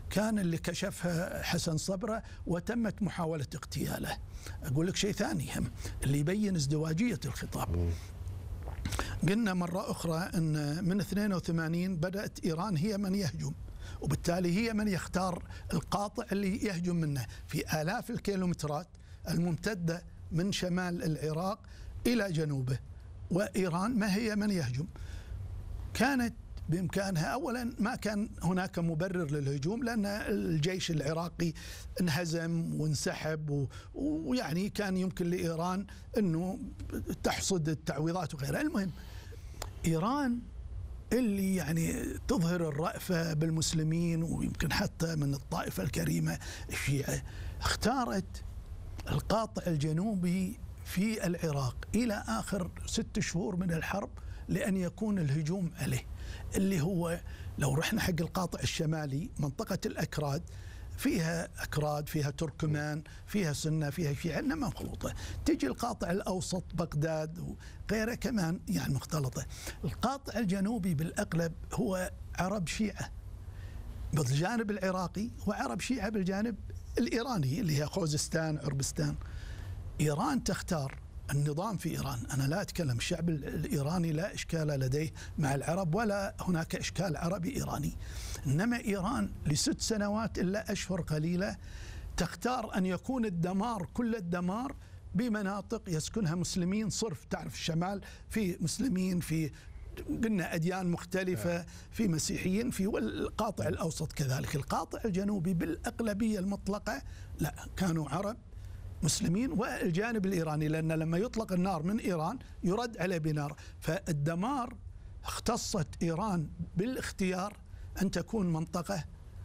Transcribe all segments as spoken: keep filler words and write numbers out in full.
كان اللي كشفها حسن صبرة وتمت محاولة اغتياله. أقول لك شيء ثاني هم اللي يبين ازدواجية الخطاب. قلنا مرة أخرى أن من اثنين وثمانين بدأت إيران هي من يهجم، وبالتالي هي من يختار القاطع اللي يهجم منه في آلاف الكيلومترات الممتدة من شمال العراق إلى جنوبه، وإيران ما هي من يهجم. كانت بإمكانها، أولا ما كان هناك مبرر للهجوم لأن الجيش العراقي انهزم وانسحب، ويعني كان يمكن لإيران أنه تحصد التعويضات وغيرها. المهم إيران اللي يعني تظهر الرأفة بالمسلمين ويمكن حتى من الطائفة الكريمة الشيعة، اختارت القاطع الجنوبي في العراق إلى آخر ست شهور من الحرب لأن يكون الهجوم عليه، اللي هو لو رحنا حق القاطع الشمالي منطقة الأكراد فيها أكراد، فيها تركمان، فيها سنة، فيها شيعة، إنما مخلوطة. تجي القاطع الأوسط بغداد وغيره كمان يعني مختلطة. القاطع الجنوبي بالأغلب هو عرب شيعة بالجانب العراقي وعرب شيعة بالجانب الإيراني اللي هي خوزستان عربستان. إيران تختار النظام في إيران، أنا لا أتكلم الشعب الإيراني لا إشكال لديه مع العرب ولا هناك إشكال عربي إيراني، إنما إيران لست سنوات إلا أشهر قليلة تختار أن يكون الدمار كل الدمار بمناطق يسكنها مسلمين صرف. تعرف الشمال في مسلمين، في قلنا أديان مختلفة، في مسيحيين، في والقاطع الأوسط كذلك. القاطع الجنوبي بالأغلبية المطلقة لا، كانوا عرب مسلمين والجانب الإيراني، لأن لما يطلق النار من إيران يرد عليه بنار. فالدمار اختصت إيران بالاختيار أن تكون منطقة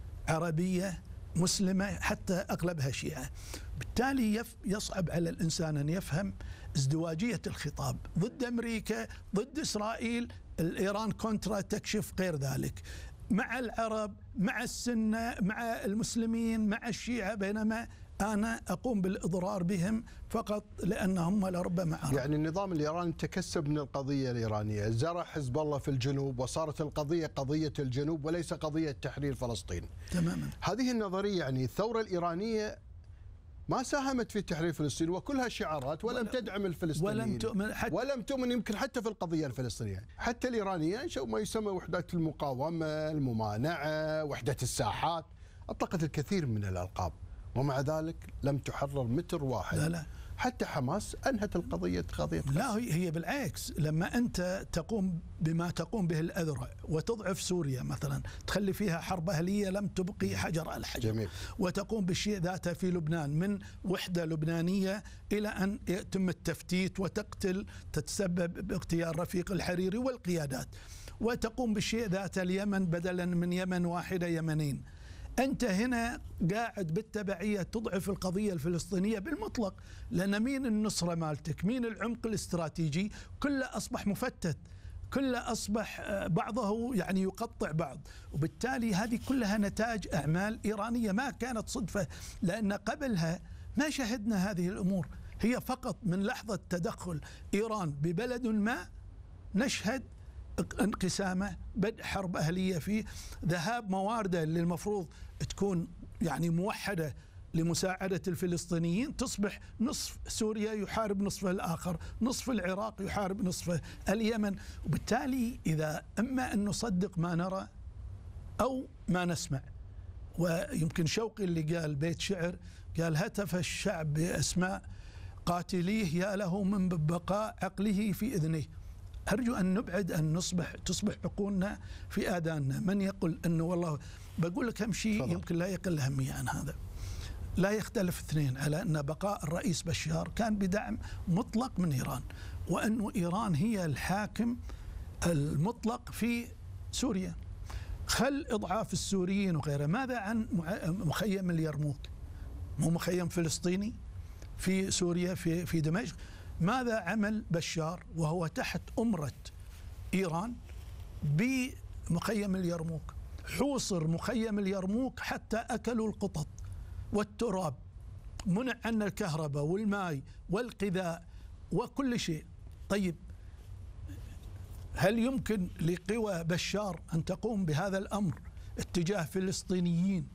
عربية مسلمة حتى أغلبها شيعة. بالتالي يصعب على الإنسان أن يفهم ازدواجية الخطاب ضد أمريكا، ضد إسرائيل، الإيران كونترا تكشف غير ذلك، مع العرب، مع السنة، مع المسلمين، مع الشيعة، بينما أنا أقوم بالإضرار بهم فقط لأنهم لربما عرب. يعني النظام الإيراني تكسب من القضية الإيرانية، زرع حزب الله في الجنوب وصارت القضية قضية الجنوب وليس قضية تحرير فلسطين. تماما. هذه النظرية يعني الثورة الإيرانية ما ساهمت في تحرير فلسطين وكلها شعارات ولم تدعم الفلسطينيين ولم تؤمن حتى ولم تؤمن يمكن حتى في القضية الفلسطينية. حتى الإيرانية أنشأوا ما يسمى وحدات المقاومة، الممانعة، وحدة الساحات، أطلقت الكثير من الألقاب، ومع ذلك لم تحرر متر واحد. لا لا. حتى حماس أنهت القضية قضية قصر. لا، هي بالعكس، لما أنت تقوم بما تقوم به الأذرع وتضعف سوريا مثلا، تخلي فيها حرب أهلية لم تبقي حجر على حجر. جميل. وتقوم بالشيء ذاته في لبنان من وحدة لبنانية إلى أن يتم التفتيت وتقتل تتسبب باغتيال رفيق الحريري والقيادات، وتقوم بالشيء ذاته اليمن بدلا من يمن واحدة يمنين. أنت هنا قاعد بالتبعية تضعف القضية الفلسطينية بالمطلق، لأن مين النصرة مالتك، مين العمق الاستراتيجي، كله أصبح مفتت، كله أصبح بعضه يعني يقطع بعض. وبالتالي هذه كلها نتاج أعمال إيرانية ما كانت صدفة، لأن قبلها ما شهدنا هذه الأمور. هي فقط من لحظة تدخل إيران ببلد ما نشهد انقسامه، بدء حرب أهلية فيه، ذهاب موارده اللي المفروض تكون يعني موحدة لمساعدة الفلسطينيين، تصبح نصف سوريا يحارب نصفه الآخر، نصف العراق يحارب نصفه اليمن. وبالتالي إذا إما أن نصدق ما نرى أو ما نسمع. ويمكن شوقي اللي قال بيت شعر، قال هتف الشعب بأسماء قاتليه يا له من بقاء عقله في إذنه. أرجو أن نبعد أن نصبح تصبح عقولنا في آذاننا. من يقول أنه والله، بقول لك هم شيء يمكن لا يقل أهمية عن هذا. لا يختلف اثنين على أن بقاء الرئيس بشار كان بدعم مطلق من إيران، وأن إيران هي الحاكم المطلق في سوريا. خل إضعاف السوريين وغيره. ماذا عن مخيم اليرموك؟ مو مخيم فلسطيني في سوريا في في دمشق؟ ماذا عمل بشار وهو تحت أمرة إيران بمخيم اليرموك؟ حوصر مخيم اليرموك حتى أكلوا القطط والتراب، منع عنا الكهرباء والماء والغذاء وكل شيء. طيب هل يمكن لقوى بشار أن تقوم بهذا الأمر اتجاه فلسطينيين